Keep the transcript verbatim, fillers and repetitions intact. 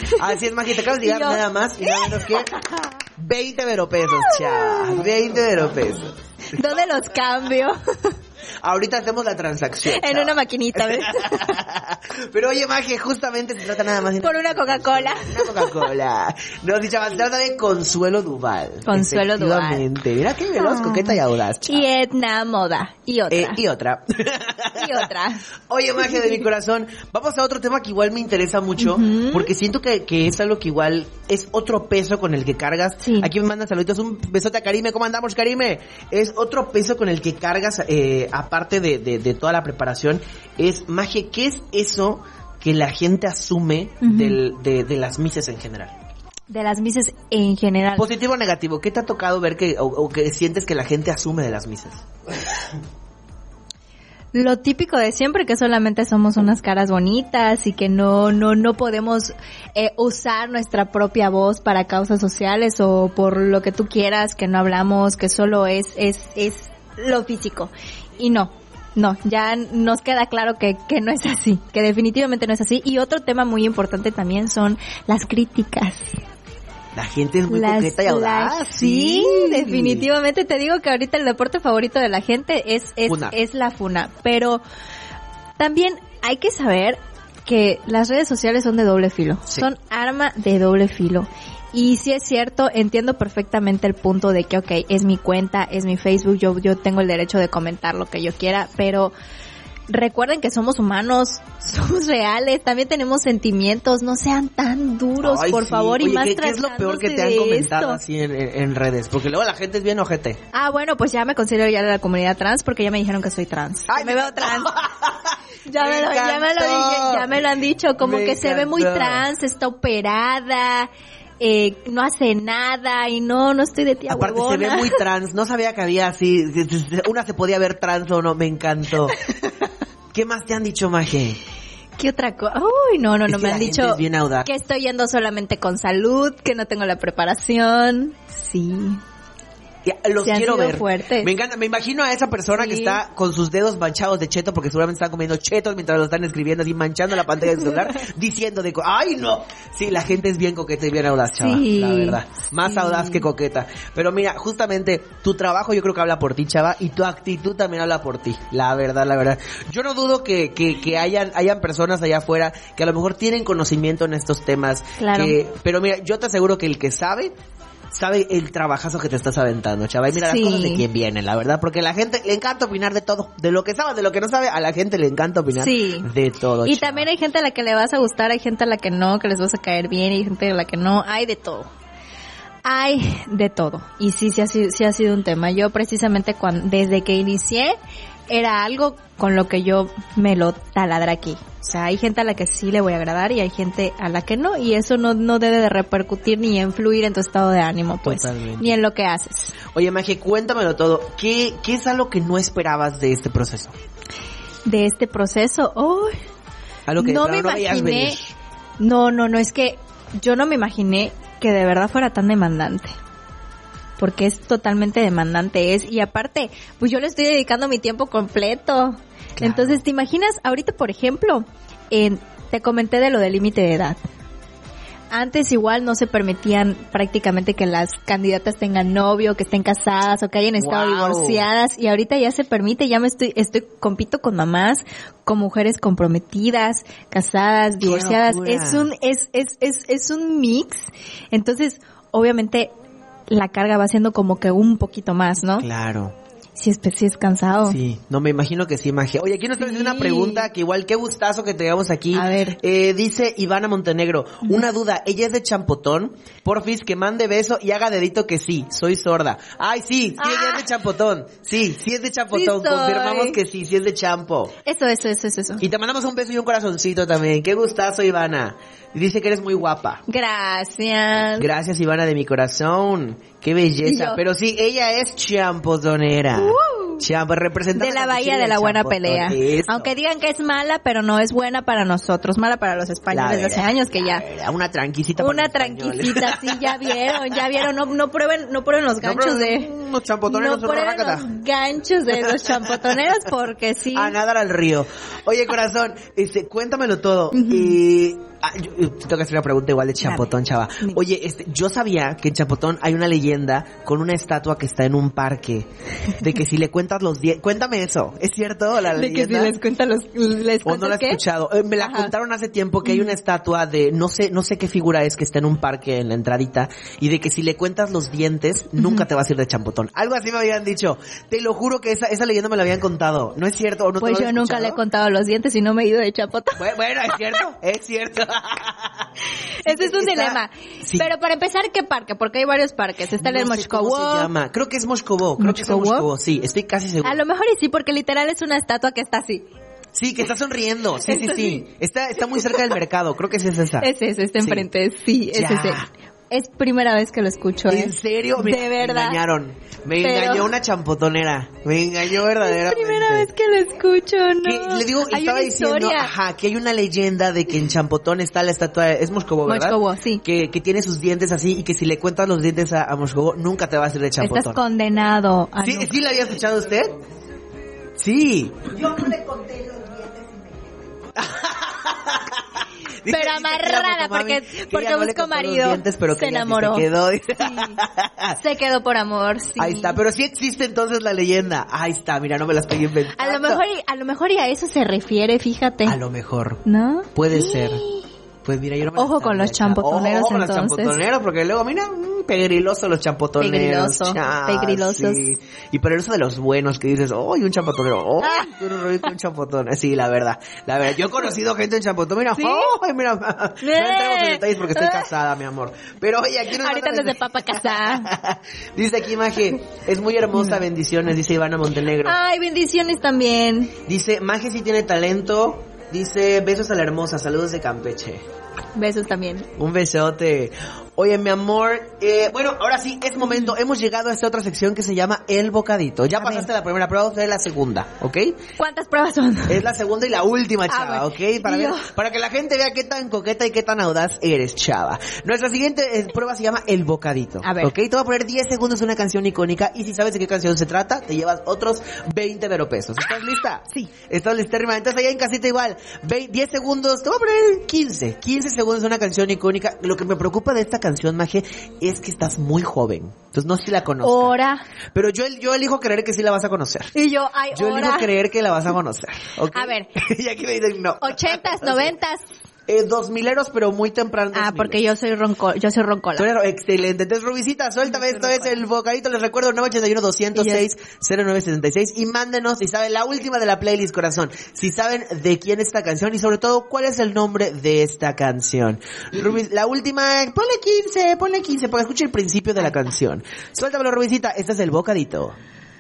Así es, Maggie, te acabas de llegar nada más y nada menos que veinte veropesos, chavas. veinte veropesos. ¿Dónde los cambio? Ahorita hacemos la transacción. En chava. Una maquinita, ¿ves? Pero oye, Maje, justamente se trata nada más de... Por una Coca-Cola. Una Coca-Cola. No, sí, chaval, se trata de Consuelo Duval. Consuelo Duval. Mira qué veloz, coqueta y audaz, chaval. Y Edna Moda. Y otra. Eh, y otra. Y otra. Oye, Maje de mi corazón, vamos a otro tema que igual me interesa mucho, uh-huh. porque siento que, que es algo que igual es otro peso con el que cargas. Sí. Aquí me mandan saluditos, un besote a Karime. ¿Cómo andamos, Karime? Es otro peso con el que cargas, eh, aparte de, de, de toda la preparación, es, Maje, ¿qué es eso que la gente asume uh-huh. del, de, de las misas en general? De las misas en general. Positivo o negativo, ¿qué te ha tocado ver que, o, o que sientes que la gente asume de las misas? Lo típico de siempre, que solamente somos unas caras bonitas y que no no no podemos eh, usar nuestra propia voz para causas sociales o por lo que tú quieras, que no hablamos, que solo es es es lo físico. Y no, no, ya nos queda claro que que no es así, que definitivamente no es así. Y otro tema muy importante también son las críticas. La gente es muy las, coqueta y audaz. La, sí, sí, definitivamente te digo que ahorita el deporte favorito de la gente es es, es la funa. Pero también hay que saber que las redes sociales son de doble filo. Sí. Son arma de doble filo. Y sí es cierto, entiendo perfectamente el punto de que, ok, es mi cuenta, es mi Facebook, yo yo tengo el derecho de comentar lo que yo quiera, pero... Recuerden que somos humanos, somos reales, también tenemos sentimientos, no sean tan duros, Ay, por sí. favor, Oye, y más ¿qué, ¿qué es lo peor que te han comentado esto? así en, en, en redes? Porque luego la gente es bien ojete. Ah, bueno, pues ya me considero ya de la comunidad trans porque ya me dijeron que soy trans. Ay, me veo trans. Ya me, me, lo, ya, me lo, ya me lo han dicho, como me que encantó. se ve muy trans, está operada, eh, no hace nada y no, no estoy de tía Aparte huevona. se ve muy trans, no sabía que había así, una se podía ver trans o no, me encantó. ¿Qué más te han dicho, Maje? ¿Qué otra cosa? Uy, no, no, no, me han dicho que estoy yendo solamente con salud, que no tengo la preparación. Sí. Los quiero ver. Fuertes. Me encanta, me imagino a esa persona sí. que está con sus dedos manchados de cheto, porque seguramente están comiendo chetos mientras lo están escribiendo, así manchando la pantalla del celular, diciendo de, ¡ay, no! Sí, la gente es bien coqueta y bien audaz, chava, sí. la verdad. Más sí. audaz que coqueta. Pero mira, justamente, tu trabajo yo creo que habla por ti, chava, y tu actitud también habla por ti. La verdad, la verdad. Yo no dudo que, que, que hayan, hayan personas allá afuera que a lo mejor tienen conocimiento en estos temas. Claro. Que, pero mira, yo te aseguro que el que sabe, sabe el trabajazo que te estás aventando, chava. Y mira sí. las cosas de quién vienen, la verdad. Porque a la gente le encanta opinar de todo. De lo que sabe, de lo que no sabe, a la gente le encanta opinar sí. de todo, Y chava. también hay gente a la que le vas a gustar, hay gente a la que no, que les vas a caer bien, y hay gente a la que no. Hay de todo. Hay de todo. Y sí, sí ha sido, sí ha sido un tema. Yo precisamente cuando, desde que inicié, era algo con lo que yo me lo taladré aquí. O sea, hay gente a la que sí le voy a agradar y hay gente a la que no, y eso no no debe de repercutir ni influir en tu estado de ánimo, pues, Totalmente. Ni en lo que haces. Oye, Maje, cuéntamelo todo. ¿Qué, qué es algo que no esperabas de este proceso? De este proceso, oh, algo que no me no imaginé. No, no, no, es que yo no me imaginé que de verdad fuera tan demandante. Porque es totalmente demandante, es, y aparte, pues yo le estoy dedicando mi tiempo completo. Claro. Entonces, ¿te imaginas? Ahorita, por ejemplo, eh, te comenté de lo del límite de edad. Antes igual no se permitían prácticamente que las candidatas tengan novio, que estén casadas o que hayan estado wow. divorciadas, y ahorita ya se permite, ya me estoy, estoy, compito con mamás, con mujeres comprometidas, casadas, divorciadas. Es un, es, es, es, es un mix. Entonces, obviamente, la carga va siendo como que un poquito más, ¿no? Claro. Sí es, sí es cansado. Sí, no, me imagino que sí, Magia. Oye, aquí nos traes sí. una pregunta que igual, qué gustazo que tengamos aquí. A ver. Eh, dice Ivana Montenegro, una duda, ¿ella es de Champotón? Porfis, que mande beso y haga dedito que sí, soy sorda. Ay, sí, sí, ah. ella es de Champotón. Sí, sí es de Champotón, sí confirmamos que sí, sí es de Champo. Eso, eso, eso, eso. Y te mandamos un beso y un corazoncito también. Qué gustazo, Ivana. Y dice que eres muy guapa. Gracias. Gracias, Ivana, de mi corazón. Qué belleza. Pero sí, ella es champotonera. Uh, Champo, representante de la bahía de la buena pelea. Eso. Aunque digan que es mala, pero no es buena para nosotros. Mala para los españoles de hace años que ya. Verdad, una tranquisita. Una tranquisita, sí, ya vieron, ya vieron. No, no prueben, no prueben los ganchos no de. Los champotoneros. No prueben los ganchos de los champotoneros porque sí. A nadar al río. Oye, corazón, este, cuéntamelo todo. Uh-huh. Y Ah, yo, yo tengo que hacer una pregunta igual de Champotón, chava. Oye, este, yo sabía que en Champotón hay una leyenda con una estatua que está en un parque. De que si le cuentas los dientes... Cuéntame eso, ¿es cierto la leyenda? De que si les cuentas los... Les ¿O no la he qué? escuchado? Eh, me la Ajá. contaron hace tiempo que hay una estatua de... No sé no sé qué figura es que está en un parque en la entradita. Y de que si le cuentas los dientes, uh-huh. nunca te vas a ir de Champotón. Algo así me habían dicho. Te lo juro que esa, esa leyenda me la habían contado. ¿No es cierto? ¿O no pues te lo yo nunca le he contado los dientes y no me he ido de Champotón. Bueno, bueno es cierto, es cierto. Ese es un está, dilema. Sí. Pero para empezar, ¿qué parque? Porque hay varios parques. Está no el Moshkovo. ¿Cómo se llama? Creo que es Moshkovo. Creo que es Moshkovo. Sí, estoy casi seguro. A lo mejor y sí, porque literal es una estatua que está así. Sí, que está sonriendo. Sí, sí, sí. Está, está muy cerca del mercado. Creo que sí es esa. Es ese, está enfrente. Sí, sí es ese. Es primera vez que lo escucho. ¿eh? ¿En serio? De me, verdad. Me engañaron. Me Pero... engañó una champotonera. Me engañó verdaderamente. Es primera vez que lo escucho, ¿no? Que, le digo, hay estaba diciendo, ajá, que hay una leyenda de que en Champotón está la estatua, es Moshkovo, ¿verdad? Moshkovo, sí. Que, que tiene sus dientes así y que si le cuentas los dientes a, a Moshkovo, nunca te vas a ir de Champotón. Estás condenado. A ¿Sí, nunca. ¿Sí la había escuchado usted? Sí. Yo no le conté los dientes y me quedé. Dice, pero amarrada porque porque no buscó marido, dientes, pero se enamoró, se quedó. Sí. Se quedó por amor, sí. Ahí está, pero sí existe entonces la leyenda. Ahí está, mira, no me la estoy inventando. A lo mejor, a lo mejor y a eso se refiere, fíjate. A lo mejor. ¿No? Puede sí. ser. Pues mira, yo no me Ojo con los champotoneros, Ojo con entonces. los champotoneros, porque luego, mira, pegrilosos los champotoneros. Pegriloso, pegrilosos. Sí. Y pero eso de los buenos que dices, ¡ay, un champotonero! ¡Ay, ah. un champotón! Sí, la verdad, la verdad. Yo he conocido gente en champotón, mira, ¿sí? ¡ay, mira! No entremos en detalles porque estoy casada, mi amor. Pero oye, aquí nos ahorita andas de papa casada. Dice aquí, Maje, es muy hermosa, bendiciones, dice Ivana Montenegro. Ay, bendiciones también. Dice, Maje sí tiene talento. Dice, besos a la hermosa, saludos de Campeche. Besos también. Un besote. Oye, mi amor, eh, bueno, ahora sí, es momento, hemos llegado a esta otra sección que se llama El Bocadito. Ya a pasaste ver. la primera prueba, vamos a hacer la segunda, ¿ok? ¿Cuántas pruebas son? Es la segunda y la última, chava, ah, bueno. ¿ok? Para, ver, para que la gente vea qué tan coqueta y qué tan audaz eres, chava. Nuestra siguiente eh, prueba se llama El Bocadito, a ver. ¿ok? Te voy a poner diez segundos de una canción icónica y si sabes de qué canción se trata, te llevas otros veinte veropesos. ¿Estás lista? Sí. ¿Estás listérrima? Entonces allá en casita igual, diez segundos, te voy a poner quince, quince segundos de una canción icónica. Lo que me preocupa de esta canción, Maje, es que estás muy joven. Entonces no sé si la conozco. Hora. Pero yo, yo elijo creer que sí la vas a conocer. Y yo, ay, Yo hora. elijo creer que la vas a conocer. ¿Okay? A ver. Y aquí me dicen no. Ochentas, noventas. Eh, dos mileros, pero muy temprano. Ah, porque yo soy ronco, yo soy roncola. Tú eres excelente. Entonces, Rubicita, suéltame, esto es El Bocadito. Les recuerdo, nueve ocho uno, dos cero seis, cero nueve siete seis. Y mándenos si saben la última de la playlist, corazón. Si saben de quién es esta canción y sobre todo, cuál es el nombre de esta canción. Rubis, la última, ponle quince, ponle quince, porque escuche el principio de la canción. Suéltamelo, Rubicita, este es El Bocadito.